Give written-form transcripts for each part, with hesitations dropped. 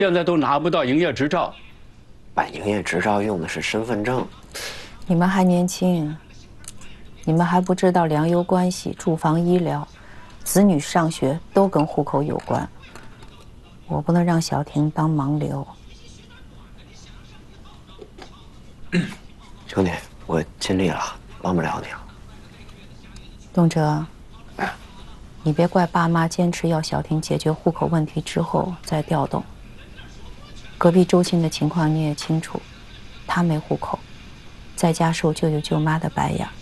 现在都拿不到营业执照。 办营业执照用的是身份证。 你们还年轻，你们还不知道粮油关系、住房、医疗、子女上学都跟户口有关。我不能让小婷当盲流。 兄弟，我尽力了，帮不了你了。 东哲，你别怪爸妈坚持要小婷解决户口问题之后再调动。隔壁周亲的情况你也清楚，他没户口，在家受舅舅舅妈的白眼。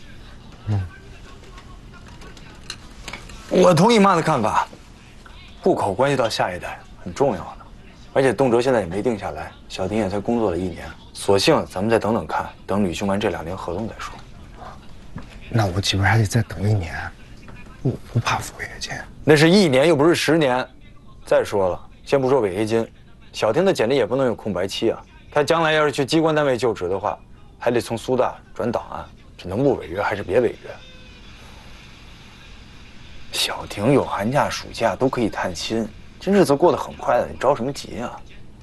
我同意妈的看法，户口关系到下一代，很重要的。而且东哲现在也没定下来，小婷也才工作了1年，索性咱们再等等看，等履行完这2年合同再说。 那我岂不是还得再等1年？我不怕服违约金。 那是1年，又不是10年。再说了，先不说违约金，小婷的简历也不能有空白期啊。她将来要是去机关单位就职的话，还得从苏大转档案，这能不违约还是别违约？小婷有寒假、暑假都可以探亲，这日子过得很快的，你着什么急啊？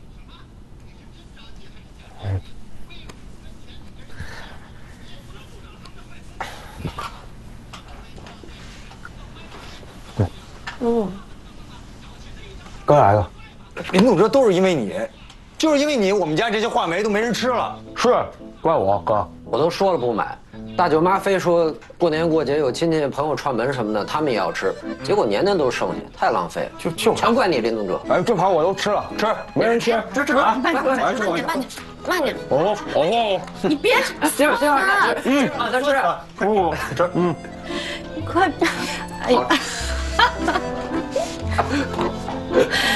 哥来了，林总，这都是因为你，就是因为你，我们家这些话梅都没人吃了。 是，怪我哥。 我都说了不买，大舅妈非说过年过节有亲戚朋友串门什么的，他们也要吃，结果年年都剩下，太浪费了。全怪你，林总哲。 哎，这盘我都吃了，吃，没人吃。 这慢点，慢点。 哦， 你别， 媳妇儿，再吃。 这你快点。哎呀。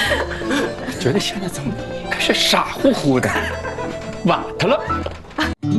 觉得现在怎么开始傻乎乎的，瓦特了。